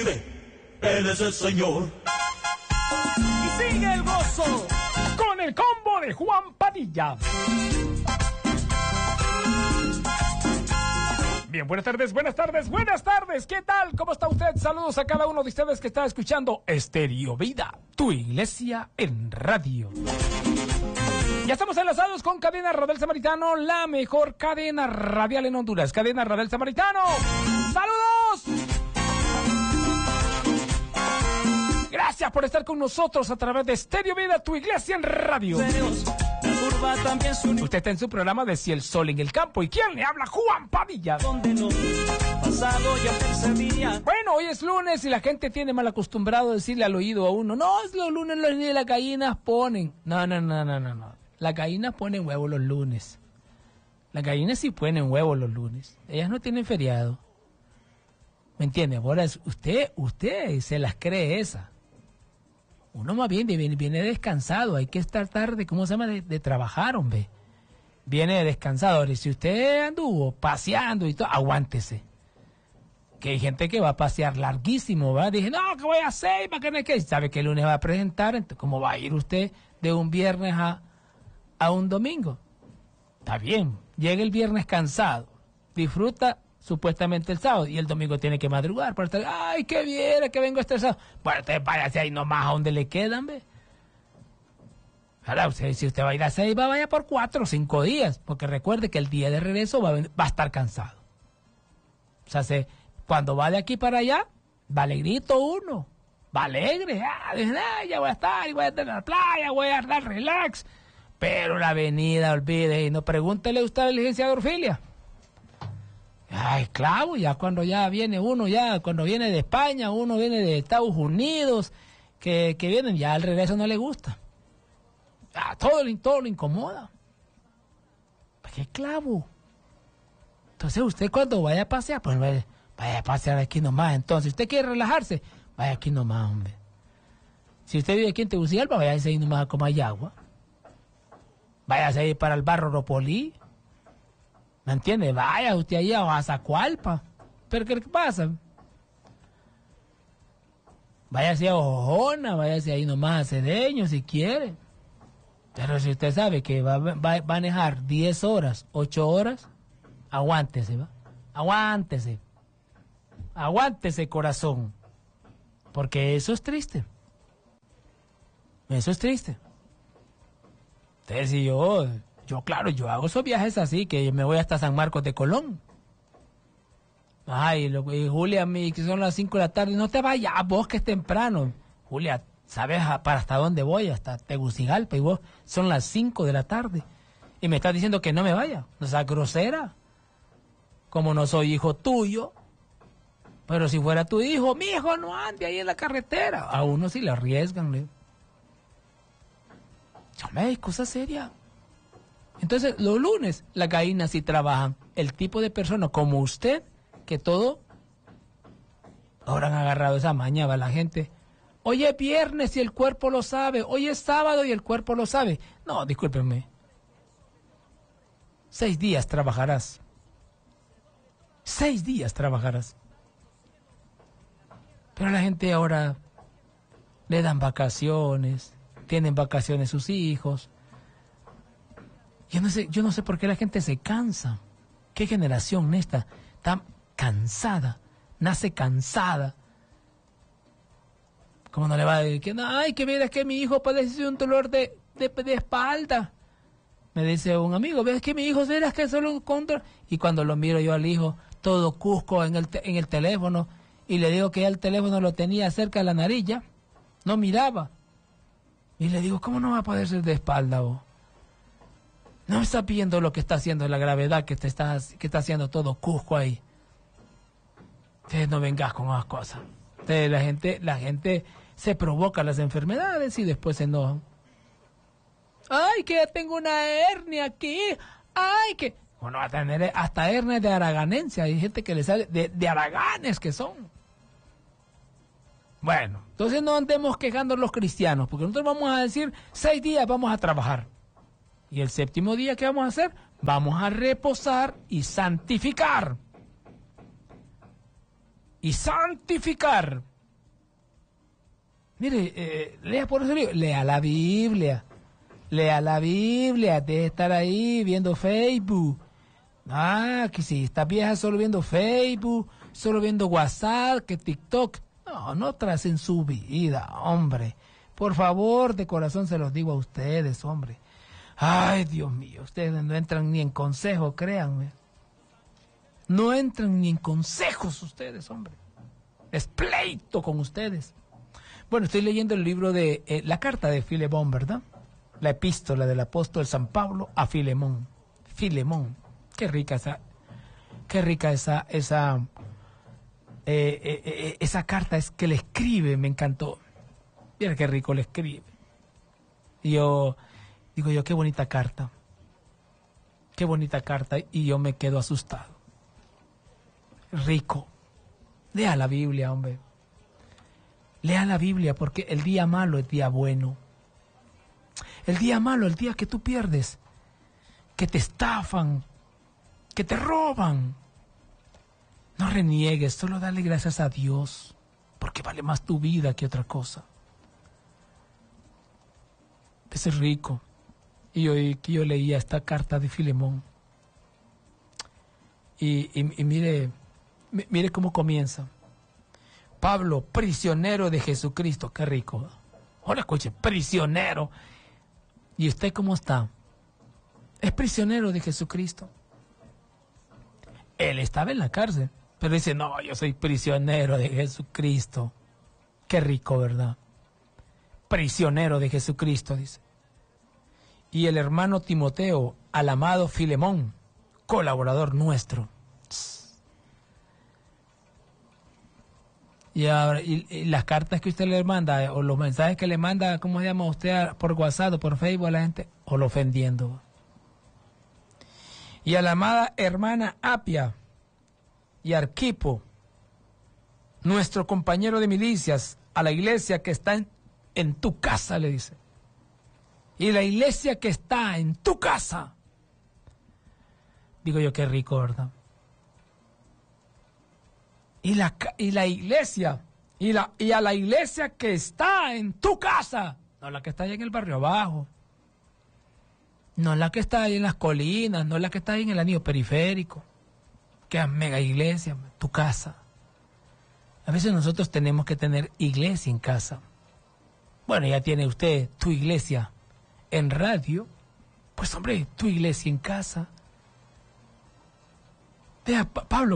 Él es el Señor. Y sigue el gozo con el combo de Juan Padilla. Bien, buenas tardes, buenas tardes, buenas tardes. ¿Qué tal? ¿Cómo está usted? Saludos a cada uno de ustedes que está escuchando Estéreo Vida, tu iglesia en radio. Ya estamos enlazados con Cadena Radial Samaritano, la mejor cadena radial en Honduras. Cadena Radial Samaritano. ¡Saludos! Gracias por estar con nosotros a través de Estéreo Vida, tu iglesia en radio. Usted está en su programa de Si el Sol en el Campo. ¿Y quién le habla? Juan Padilla. Bueno, hoy es lunes y la gente tiene mal acostumbrado a decirle al oído a uno: no, es los lunes, las gallinas ponen. No. Las gallinas ponen huevos los lunes. Las gallinas sí ponen huevos los lunes. Ellas no tienen feriado. ¿Me entiende? Ahora usted se las cree esa. Uno más bien viene descansado. Hay que estar tarde, ¿cómo se llama? De trabajar, hombre. Viene descansado. Ahora, si usted anduvo paseando y todo, aguántese. Que hay gente que va a pasear larguísimo, ¿va? Dije, no, que voy a hacer, ¿para qué no es que? Sabe que el lunes va a presentar, entonces, ¿cómo va a ir usted de un viernes a un domingo? Está bien, llega el viernes cansado, disfruta supuestamente el sábado y el domingo tiene que madrugar para estar, ay, qué bien, que vengo estresado. Bueno, entonces váyase ahí nomás a donde le quedan, ¿ve? Ahora, si usted va a ir a 6, vaya por 4 o 5 días, porque recuerde que el día de regreso va a estar cansado. O sea, cuando va de aquí para allá, va alegrito uno, va alegre, ya voy a estar en la playa, voy a dar relax. Pero la avenida, olvide, y no pregúntele usted al licenciado Orfilia. Ay, claro, ya cuando ya viene uno, cuando viene de España, uno viene de Estados Unidos, que vienen, ya al regreso no le gusta. Todo lo incomoda. ¿Para qué clavo? Entonces usted cuando vaya a pasear, pues vaya a pasear aquí nomás. Entonces, si usted quiere relajarse, vaya aquí nomás, hombre. Si usted vive aquí en Tegucigalpa, vaya ahí nomás a Comayagua. Váyase ahí para el barrio Ropolí. ¿Me entiende? Vaya usted ahí a Azacualpa. ¿Pero qué pasa? Váyase a Ojona, váyase ahí nomás a Cedeño si quiere. Pero si usted sabe que va a manejar 10 horas, 8 horas, aguántese, ¿va? Aguántese. Aguántese, corazón. Porque eso es triste. Eso es triste. Entonces, si yo hago esos viajes así, que me voy hasta San Marcos de Colón. Ay, y Julia, que son las 5 de la tarde, no te vayas, vos que es temprano. Julia, ¿sabes para hasta dónde voy? Hasta Tegucigalpa, y vos son las 5 de la tarde. Y me estás diciendo que no me vaya. No seas grosera. Como no soy hijo tuyo. Pero si fuera tu hijo, mi hijo no ande ahí en la carretera. A uno sí le arriesgan, ¿le? Hay cosas serias. Entonces, los lunes, las gallinas sí trabajan. El tipo de persona como usted, que todo, ahora han agarrado esa maña, va la gente. Hoy es viernes y el cuerpo lo sabe. Hoy es sábado y el cuerpo lo sabe. No, discúlpenme. 6 días trabajarás. 6 días trabajarás. Pero a la gente ahora le dan vacaciones. Tienen vacaciones sus hijos. Yo no sé por qué la gente se cansa. ¿Qué generación esta? Tan cansada. Nace cansada. ¿Cómo no le va a decir que no? Ay, que mira, es que mi hijo padece un dolor de espalda. Me dice un amigo, ves que mi hijo, verás que solo un control. Y cuando lo miro yo al hijo, todo cusco en el teléfono, y le digo que ya el teléfono lo tenía cerca de la nariz, ya. No miraba. Y le digo, ¿cómo no va a poder ser de espalda vos? No me está viendo lo que está haciendo, la gravedad que está haciendo todo Cusco ahí. Entonces no vengas con esas cosas. Entonces la gente se provoca las enfermedades y después se enojan. Ay, que ya tengo una hernia aquí. Ay, que... Bueno, va a tener hasta hernia de araganencia. Hay gente que le sale de araganes que son. Bueno, entonces no andemos quejando los cristianos, porque nosotros vamos a decir 6 días vamos a trabajar. Y el 7º día, ¿qué vamos a hacer? Vamos a reposar y santificar. Y santificar. Mire, lea por eso, lea la Biblia. Lea la Biblia, de estar ahí viendo Facebook. Ah, que si estás vieja solo viendo Facebook, solo viendo WhatsApp, que TikTok. No, no tracen su vida, hombre. Por favor, de corazón se los digo a ustedes, hombre. Ay, Dios mío, ustedes no entran ni en consejo, créanme. No entran ni en consejos ustedes, hombre. Es pleito con ustedes. Bueno, estoy leyendo el libro de la carta de Filemón, ¿verdad? La epístola del apóstol San Pablo a Filemón. Filemón. Qué rica esa carta es que le escribe, me encantó. Mira qué rico le escribe. Y yo digo qué bonita carta. Qué bonita carta, y yo me quedo asustado. Rico. Lea la Biblia, hombre. Lea la Biblia, porque el día malo es día bueno. El día malo, el día que tú pierdes, que te estafan, que te roban. No reniegues, solo dale gracias a Dios, porque vale más tu vida que otra cosa. Ese es rico. Y hoy que yo leía esta carta de Filemón. Y mire cómo comienza. Pablo, prisionero de Jesucristo. Qué rico. Ahora escuche, prisionero. ¿Y usted cómo está? ¿Es prisionero de Jesucristo? Él estaba en la cárcel, pero dice, no, yo soy prisionero de Jesucristo. Qué rico, ¿verdad? Prisionero de Jesucristo, dice. Y el hermano Timoteo, al amado Filemón, colaborador nuestro. Y las cartas que usted le manda, o los mensajes que le manda, ¿cómo se llama usted? Por WhatsApp o por Facebook a la gente, o lo ofendiendo. Y a la amada hermana Apia y Arquipo, nuestro compañero de milicias, a la iglesia que está en tu casa, le dice. Y la iglesia que está en tu casa. Digo yo, qué rico, ¿verdad? Y la iglesia, y a la iglesia que está en tu casa, no la que está ahí en el barrio abajo, no la que está ahí en las colinas, no la que está ahí en el anillo periférico, que es mega iglesia, tu casa. A veces nosotros tenemos que tener iglesia en casa. Bueno, ya tiene usted tu iglesia en radio, pues hombre, tu iglesia en casa. Vea, Pablo,